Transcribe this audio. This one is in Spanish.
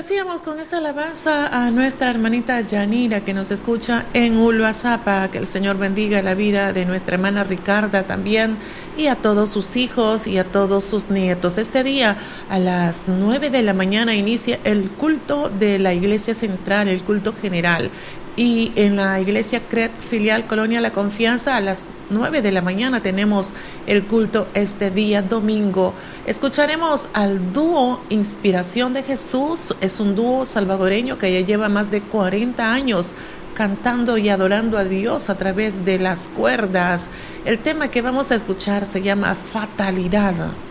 Complacíamos con esa alabanza a nuestra hermanita Yanira que nos escucha en Uluazapa. Que el Señor bendiga la vida de nuestra hermana Ricarda también y a todos sus hijos y a todos sus nietos. Este día a las 9 de la mañana inicia el culto de la Iglesia Central, el culto general. Y en la iglesia CRED filial Colonia La Confianza a las 9 de la mañana tenemos el culto este día domingo. Escucharemos al dúo Inspiración de Jesús. Es un dúo salvadoreño que ya lleva más de 40 años cantando y adorando a Dios a través de las cuerdas. El tema que vamos a escuchar se llama Fatalidad.